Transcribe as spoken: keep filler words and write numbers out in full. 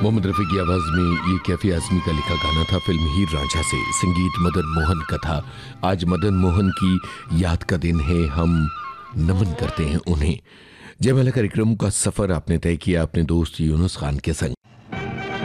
मोहम्मद रफ़ी की आवाज़ में ये कैफी आज़मी का लिखा गाना था फिल्म हीर रांझा से। संगीत मदन मोहन का था। आज मदन मोहन की याद का दिन है, हम नमन करते हैं उन्हें। जयमाला कार्यक्रम का सफ़र आपने तय किया अपने दोस्त यूनुस खान के संग।